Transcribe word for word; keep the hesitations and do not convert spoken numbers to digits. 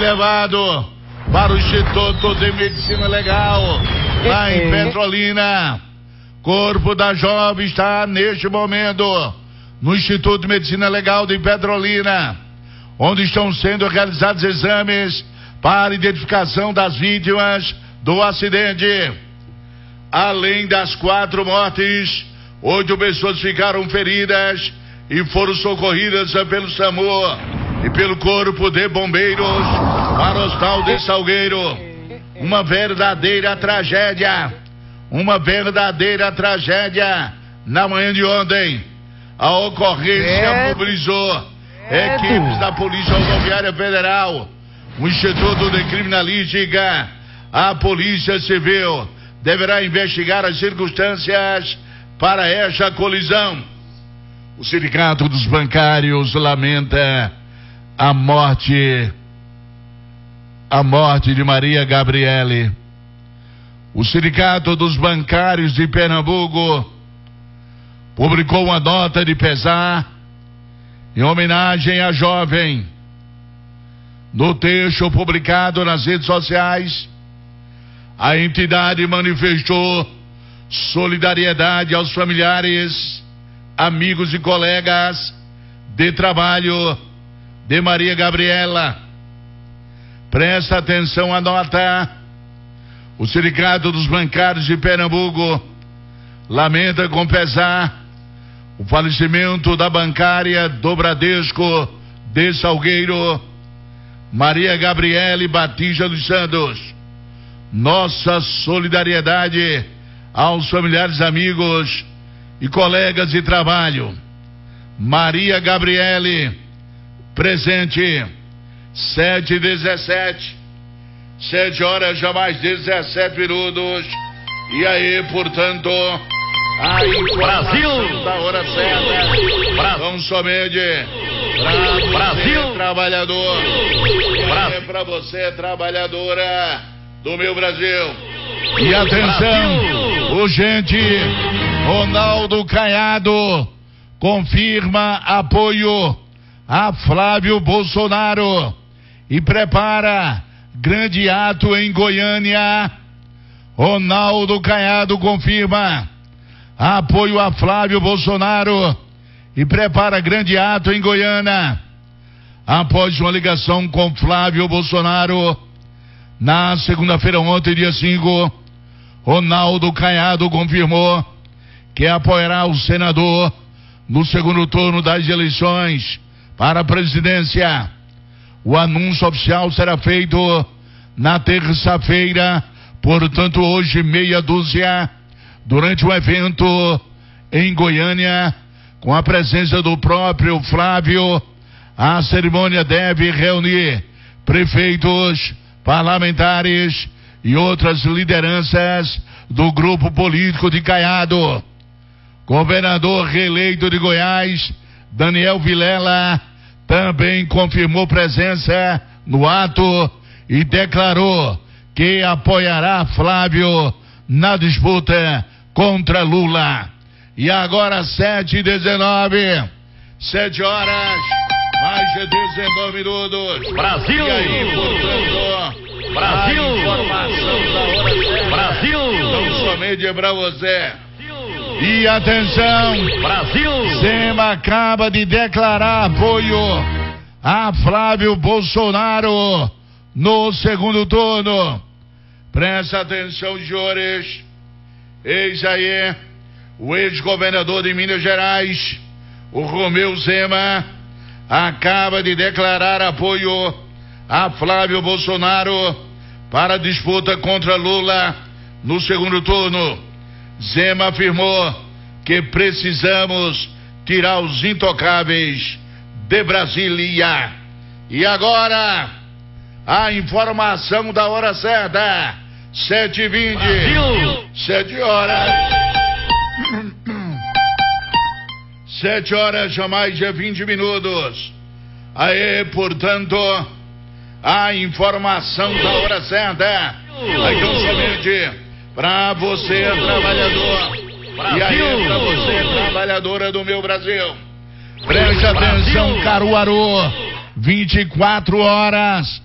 levado para o Instituto de Medicina Legal, lá em Petrolina. Corpo da jovem está neste momento no Instituto de Medicina Legal de Petrolina, onde estão sendo realizados exames para identificação das vítimas do acidente. Além das quatro mortes, oito pessoas ficaram feridas e foram socorridas pelo SAMU e pelo Corpo de Bombeiros para o Hospital de Salgueiro. Uma verdadeira tragédia, uma verdadeira tragédia na manhã de ontem. A ocorrência é. mobilizou é. equipes da Polícia Rodoviária Federal, o Instituto de Criminalística, a Polícia Civil deverá investigar as circunstâncias para esta colisão. O Sindicato dos Bancários lamenta a morte, a morte de Maria Gabriele. O Sindicato dos Bancários de Pernambuco publicou uma nota de pesar em homenagem à jovem. No texto publicado nas redes sociais, a entidade manifestou solidariedade aos familiares, amigos e colegas de trabalho de Maria Gabriela. Presta atenção à nota. O Sindicato dos Bancários de Pernambuco lamenta com pesar o falecimento da bancária do Bradesco de Salgueiro, Maria Gabriele Batista dos Santos. Nossa solidariedade aos familiares, amigos e colegas de trabalho. Maria Gabriele, presente, sete e dezessete, sete horas já mais dezessete minutos. E aí, portanto, a informação da hora certa. Brasil. Vamos somente para Brasil, trabalhador. Brasil. É para você, trabalhadora do meu Brasil. E atenção, Brasil. Urgente, Ronaldo Caiado confirma apoio a Flávio Bolsonaro e prepara grande ato em Goiânia. Ronaldo Caiado confirma apoio a Flávio Bolsonaro e prepara grande ato em Goiânia. Após uma ligação com Flávio Bolsonaro na segunda-feira ontem, dia cinco, Ronaldo Caiado confirmou que apoiará o senador no segundo turno das eleições para a presidência. O anúncio oficial será feito na terça-feira, portanto hoje meia dúzia, durante um evento em Goiânia, com a presença do próprio Flávio. A cerimônia deve reunir prefeitos, parlamentares e outras lideranças do grupo político de Caiado. Governador reeleito de Goiás, Daniel Vilela, também confirmou presença no ato e declarou que apoiará Flávio na disputa contra Lula. E agora sete e dezenove, sete horas, mais de dezenove minutos. Brasil! E aí, portanto, Brasil! a informação da hora certa. Brasil! Então somente é pra você. E atenção, Brasil! Zema acaba de declarar apoio a Flávio Bolsonaro no segundo turno. Presta atenção, senhores. Eis aí o ex-governador de Minas Gerais, o Romeu Zema, acaba de declarar apoio a Flávio Bolsonaro para a disputa contra Lula no segundo turno. Zema afirmou que precisamos tirar os intocáveis de Brasília. E agora, a informação da hora certa, sete e vinte, sete horas, sete horas, já mais de vinte minutos. Aí, portanto, a informação da hora certa. Aí, então, somente pra você, trabalhador. Brasil. E aí, pra você, trabalhadora do meu Brasil. Preste atenção, Caruaru. vinte e quatro horas,